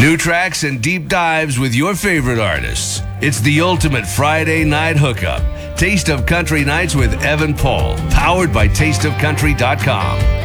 New tracks and deep dives with your favorite artists. It's the ultimate Friday night hookup. Taste of Country Nights with Evan Paul. Powered by tasteofcountry.com.